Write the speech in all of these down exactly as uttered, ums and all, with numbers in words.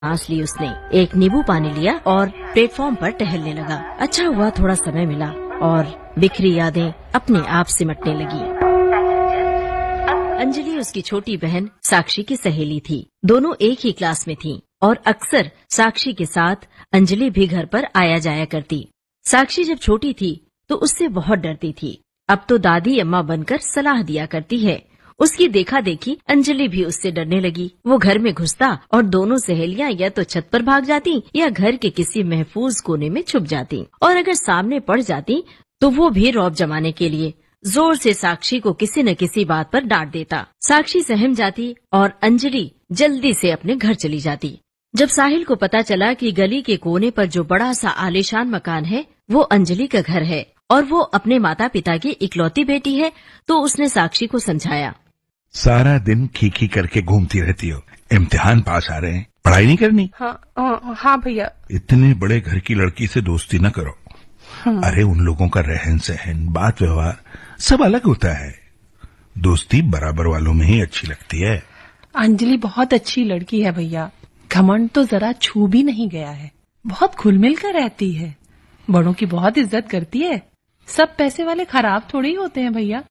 सांस ली उसने, एक नींबू पानी लिया और प्लेटफॉर्म पर टहलने लगा। अच्छा हुआ थोड़ा समय मिला और बिखरी यादें अपने आप सिमटने लगी। अंजलि उसकी छोटी बहन साक्षी की सहेली थी। दोनों एक ही क्लास में थीं और अक्सर साक्षी के साथ अंजलि भी घर पर आया जाया करती। साक्षी जब छोटी थी तो उससे बहुत डरती थी। अब तो दादी अम्मा बनकर सलाह दिया करती है। उसकी देखा देखी अंजलि भी उससे डरने लगी। वो घर में घुसता और दोनों सहेलियां या तो छत पर भाग जाती या घर के किसी महफूज कोने में छुप जाती, और अगर सामने पड़ जाती तो वो भी रौब जमाने के लिए जोर से साक्षी को किसी न किसी बात पर डांट देता। साक्षी सहम जाती और अंजलि जल्दी से अपने घर चली जाती। जब साहिल को पता चला कि गली के कोने पर जो बड़ा सा आलीशान मकान है वो अंजलि का घर है और वो अपने माता पिता की इकलौती बेटी है, तो उसने साक्षी को समझाया। सारा दिन खीखी करके घूमती रहती हो, इम्तिहान पास आ रहे हैं, पढ़ाई नहीं करनी? हाँ हाँ भैया। इतने बड़े घर की लड़की से दोस्ती न करो। हाँ। अरे उन लोगों का रहन सहन, बात व्यवहार सब अलग होता है। दोस्ती बराबर वालों में ही अच्छी लगती है। अंजलि बहुत अच्छी लड़की है भैया, घमंड तो जरा छू भी नहीं गया है। बहुत घुल मिल कर रहती है, बड़ों की बहुत इज्जत करती है। सब पैसे वाले खराब थोड़े ही होते हैं भैया।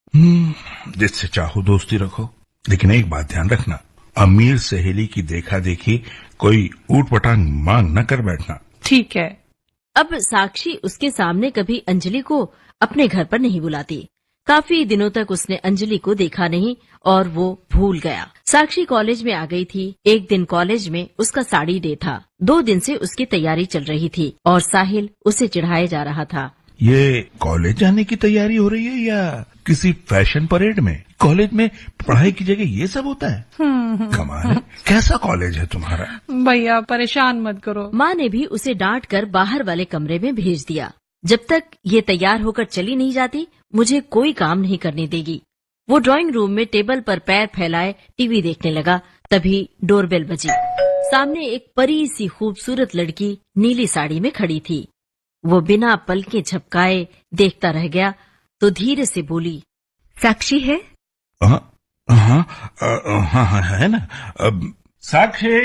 जिससे चाहो दोस्ती रखो, लेकिन एक बात ध्यान रखना, अमीर सहेली की देखा देखी कोई ऊट पटांग मांग न कर बैठना। ठीक है। अब साक्षी उसके सामने कभी अंजलि को अपने घर पर नहीं बुलाती। काफी दिनों तक उसने अंजलि को देखा नहीं और वो भूल गया। साक्षी कॉलेज में आ गई थी। एक दिन कॉलेज में उसका साड़ी डे था। दो दिन से उसकी तैयारी चल रही थी और साहिल उसे चिढ़ाए जा रहा था। ये कॉलेज जाने की तैयारी हो रही है या किसी फैशन परेड में? कॉलेज में पढ़ाई की जगह ये सब होता है? कमाल है, कैसा कॉलेज है तुम्हारा? भैया परेशान मत करो। माँ ने भी उसे डांट कर बाहर वाले कमरे में भेज दिया। जब तक ये तैयार होकर चली नहीं जाती मुझे कोई काम नहीं करने देगी। वो ड्राइंग रूम में टेबल पर पैर फैलाए टीवी देखने लगा। तभी डोरबेल बजी। सामने एक परी सी खूबसूरत लड़की नीली साड़ी में खड़ी थी। वो बिना पलके झपकाए देखता रह गया तो धीरे से बोली, साक्षी है? हाँ हाँ हाँ हाँ है ना। अब साक्षी।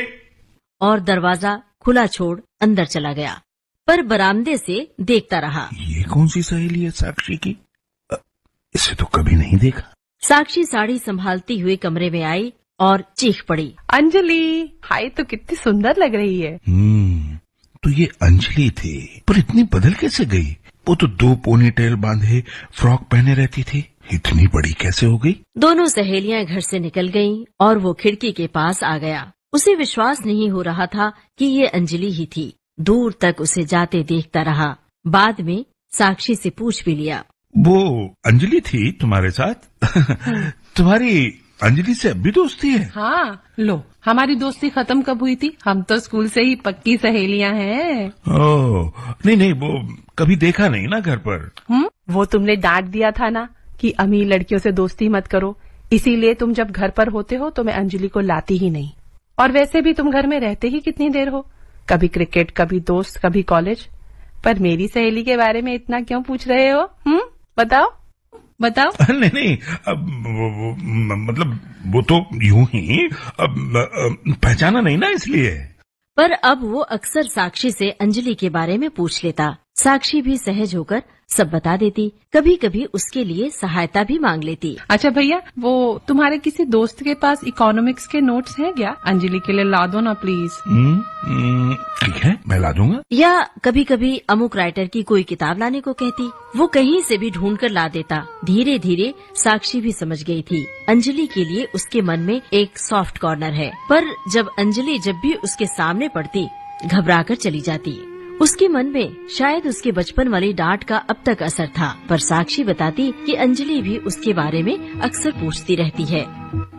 और दरवाजा खुला छोड़ अंदर चला गया, पर बरामदे से देखता रहा। ये कौन सी सहेली है साक्षी की? इसे तो कभी नहीं देखा। साक्षी साड़ी संभालती हुए कमरे में आई और चीख पड़ी, अंजलि, हाय तो कितनी सुंदर लग रही है। हम्म तो ये अंजलि थी, पर इतनी बदल कैसे गई? वो तो दो पोनी टेल बांधे फ्रॉक पहने रहती थी, इतनी बड़ी कैसे हो गई? दोनों सहेलियां घर से निकल गईं और वो खिड़की के पास आ गया। उसे विश्वास नहीं हो रहा था कि ये अंजलि ही थी। दूर तक उसे जाते देखता रहा। बाद में साक्षी से पूछ भी लिया, वो अंजलि थी तुम्हारे साथ? तुम्हारी अंजलि से अब भी दोस्ती है? हाँ, लो हमारी दोस्ती खत्म कब हुई थी? हम तो स्कूल से ही पक्की सहेलियां हैं। ओह नहीं नहीं, वो कभी देखा नहीं ना घर पर। हम्म वो तुमने डांट दिया था ना कि अमीर लड़कियों से दोस्ती मत करो, इसीलिए तुम जब घर पर होते हो तो मैं अंजलि को लाती ही नहीं। और वैसे भी तुम घर में रहते ही कितनी देर हो, कभी क्रिकेट, कभी दोस्त, कभी कॉलेज। पर मेरी सहेली के बारे में इतना क्यों पूछ रहे हो? हम्म बताओ बताओ। नहीं नहीं, अब वो, वो, मतलब वो तो यूं ही अब पहचाना नहीं ना इसलिए। पर अब वो अक्सर साक्षी से अंजलि के बारे में पूछ लेता। साक्षी भी सहज होकर सब बता देती। कभी कभी उसके लिए सहायता भी मांग लेती। अच्छा भैया, वो तुम्हारे किसी दोस्त के पास इकोनॉमिक्स के नोट्स हैं क्या? अंजलि के लिए ला दो ना प्लीज। ठीक है, मैं ला दूंगा। या कभी कभी अमुक राइटर की कोई किताब लाने को कहती। वो कहीं से भी ढूंढ कर ला देता। धीरे धीरे साक्षी भी समझ गई थी अंजलि के लिए उसके मन में एक सॉफ्ट कॉर्नर है। पर जब अंजलि जब भी उसके सामने पड़ती घबरा कर चली जाती। उसके मन में शायद उसके बचपन वाली डांट का अब तक असर था। पर साक्षी बताती कि अंजलि भी उसके बारे में अक्सर पूछती रहती है।